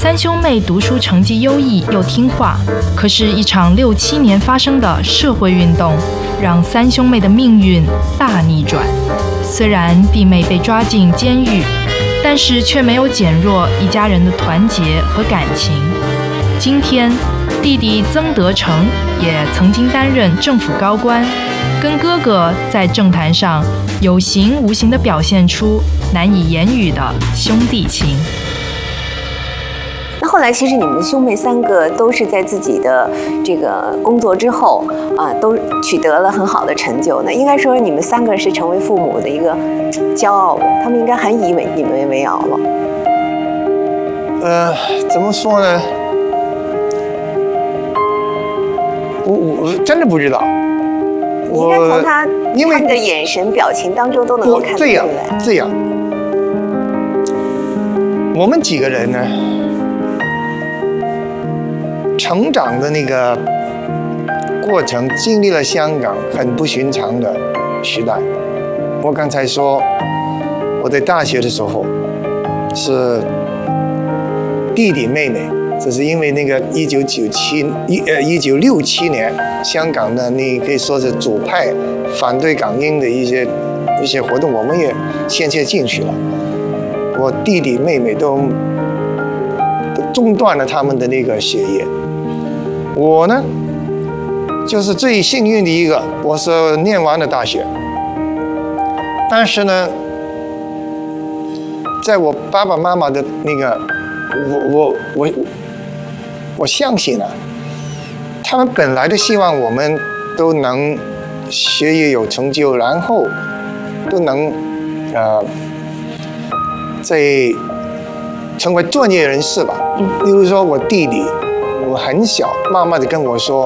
三兄妹读书成绩优异又听话，可是，一场6、7年发生的社会运动，让三兄妹的命运大逆转。虽然弟妹被抓进监狱，但是却没有减弱一家人的团结和感情。今天，弟弟曾德成也曾经担任政府高官，跟哥哥在政坛上有形无形地表现出难以言语的兄弟情。 那后来，其实你们兄妹3个都是在自己的这个工作之后都取得了很好的成就。那应该说，你们3个是成为父母的一个骄傲的，他们应该很以你们为傲了。 怎么说呢？我真的不知道。 你应该从他们的眼神、表情当中都能够看出来。 这样，我们几个人呢？成长的那个过程，经历了香港很不寻常的时代。我刚才说，我在大学的时候是弟弟妹妹，这是因为那个1967年香港的那可以说是左派反对港英的一些活动，我们也先进去了。我弟弟妹妹都中断了他们的那个学业。我呢，就是最幸运的一个，我是念完了大学。但是呢，在我爸爸妈妈的那个，我相信啊，他们本来都希望我们都能学业有成就，然后都能在成为专业人士吧。例如说我弟弟。我很小，妈妈就跟我说，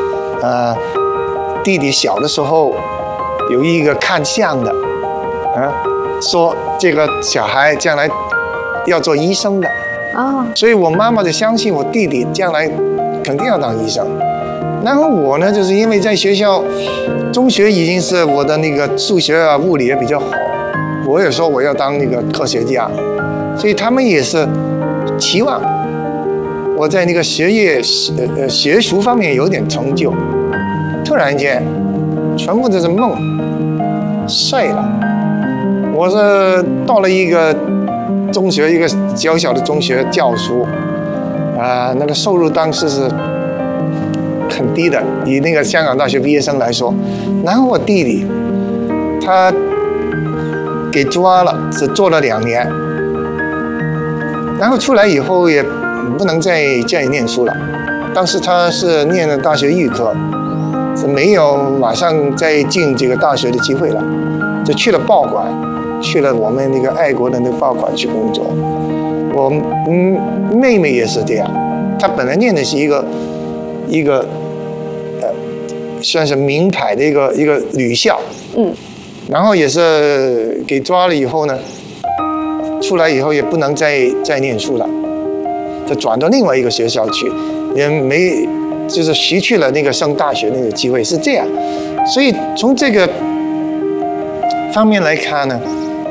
弟弟小的时候有一个看相的，说这个小孩将来要做医生的，所以我妈妈就相信我弟弟将来肯定要当医生。然后我呢，就是因为在学校，中学已经是我的那个数学啊、物理也比较好，我也说我要当那个科学家，所以他们也是期望我在那个学术方面有点成就。突然间，全部都是梦碎了。我是到了一个中学，一个小小的中学教书，那个收入当时是很低的，以那个香港大学毕业生来说。然后我弟弟他给抓了，只做了2年，然后出来以后也不能再念书了。当时他是念了大学预科，是没有马上再进这个大学的机会了，就去了报馆，去了我们那个爱国的那个报馆去工作。我妹妹也是这样，她本来念的是一个算是名牌的一个女校，然后也是给抓了以后呢，出来以后也不能再念书了，就转到另外一个学校去，也没就是失去了那个上大学那个机会，是这样。所以从这个方面来看呢，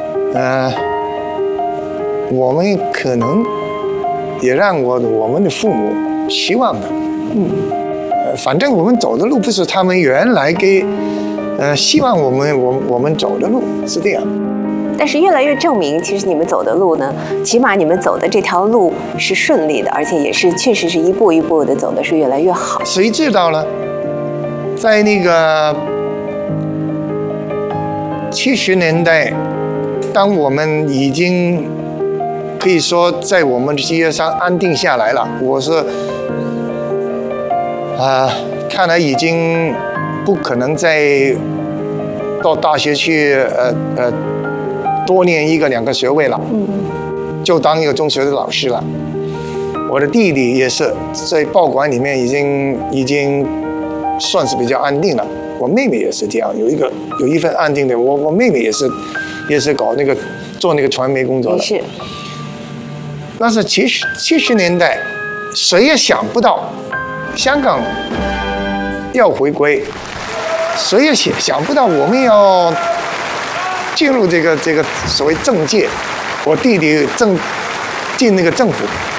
我们可能也让我们的父母希望的，反正我们走的路不是他们原来希望我们走的路，是这样。 但是越来越证明，其实你们走的路呢，起码你们走的这条路是顺利的，而且也是确实是一步一步的走的是越来越好。 谁知道呢？在那个70年代，当我们已经可以说在我们的事业上安定下来了，我是看来已经不可能再到大学去多念1个2个学位了，就当一个中学的老师了。我的弟弟也是在报馆里面已经算是比较安定了。我妹妹也是这样，有一份安定的。我妹妹也是搞做那个传媒工作的。 是。 那是70年代，谁也想不到香港要回归，谁也想不到我们要进入这个所谓政界。我弟弟进那个政府，